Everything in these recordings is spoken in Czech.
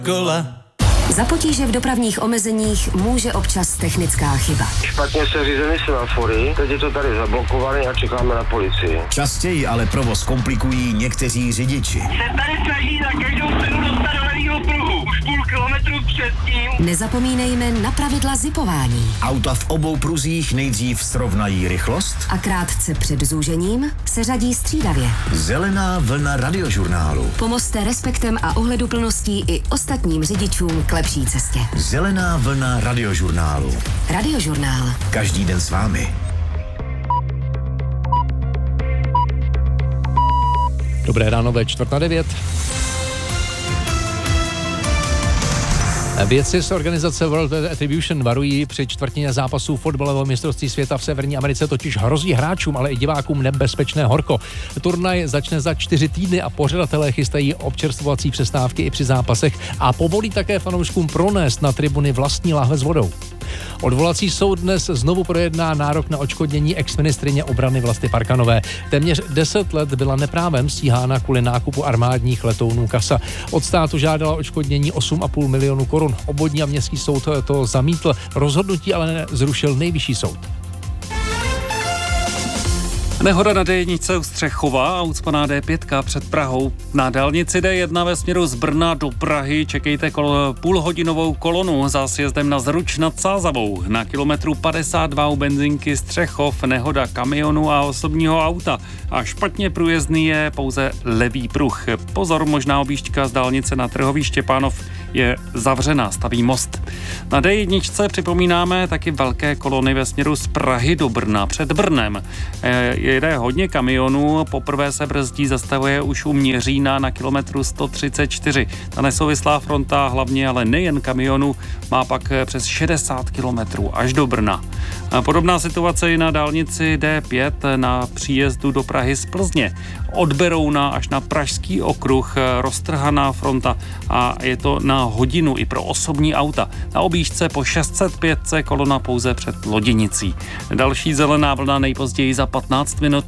Kola. Za potíže v dopravních omezeních může občas technická chyba. Špatně se řízeny semafory, teď je to tady zablokované a čekáme na policii. Častěji ale provoz komplikují někteří řidiči. Se tady snaží na každou cenu dostat do levýho pruhu. Už půl kilometru předtím. Nezapomínejme na pravidla zipování. Auta v obou pruzích nejdřív srovnají rychlost A krátce před zúžením se řadí střídavě. Zelená vlna radiožurnálu. Pomozte respektem a ohleduplností i ostatním řidičům k lepší cestě. Zelená vlna radiožurnálu. Radiožurnál. Každý den s vámi. Dobré ráno ve 8:45. Vědci z organizace World Weather Attribution varují při čtvrtině zápasů fotbalového mistrovství světa v Severní Americe totiž hrozí hráčům, ale i divákům nebezpečné horko. Turnaj začne za 4 týdny a pořadatelé chystají občerstvovací přestávky i při zápasech a povolí také fanouškům pronést na tribuny vlastní láhve s vodou. Odvolací soud dnes znovu projedná nárok na odškodnění exministryně obrany Vlasty Parkanové. Téměř 10 let byla neprávem stíhána kvůli nákupu armádních letounů CASA. Od státu žádala odškodnění 8,5 milionu korun. Obvodní a městský soud to zamítl, rozhodnutí ale zrušil nejvyšší soud. Nehoda na D1 u Střechova a ucpaná D5 před Prahou. Na dálnici D1 ve směru z Brna do Prahy čekejte půlhodinovou kolonu za sjezdem na Zruč nad Sázavou. Na kilometru 52 u benzinky Střechov nehoda kamionu a osobního auta. A špatně průjezdný je pouze levý pruh. Pozor, možná objížďka z dálnice na Trhový Štěpánov je zavřená, staví most. Na D1 připomínáme taky velké kolony ve směru z Prahy do Brna před Brnem. Jede hodně kamionů, poprvé se brzdí, zastavuje už u Měřína na kilometru 134. Ta nesouvislá fronta hlavně, ale nejen kamionů, má pak přes 60 kilometrů až do Brna. Podobná situace je na dálnici D5 na příjezdu do Prahy z Plzně. Od Berouna až na Pražský okruh roztrhaná fronta a je to na hodinu i pro osobní auta. Na objížďce po 605 kolona pouze před Loděnicí. Další zelená vlna nejpozději za 15 minut.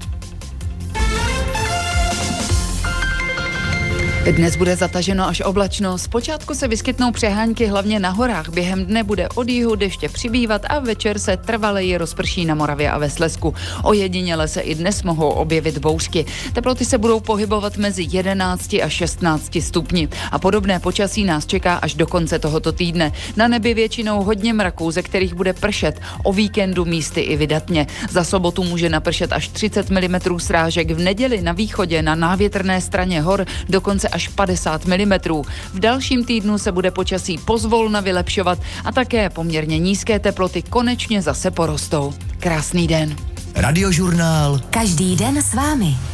Dnes bude zataženo až oblačno. Zpočátku se vyskytnou přehánky hlavně na horách. Během dne bude od jihu deště přibývat a večer se trvaleji rozprší na Moravě a ve Slezsku. Ojediněle se i dnes mohou objevit bouřky. Teploty se budou pohybovat mezi 11 a 16 stupni. A podobné počasí nás čeká až do konce tohoto týdne. Na nebi většinou hodně mraků, ze kterých bude pršet. O víkendu místy i vydatně. Za sobotu může napršet až 30 mm srážek. V neděli na východě na návětrné straně hor dokonce až 50 mm. V dalším týdnu se bude počasí pozvolna vylepšovat a také poměrně nízké teploty konečně zase porostou. Krásný den. Radiožurnál. Každý den s vámi.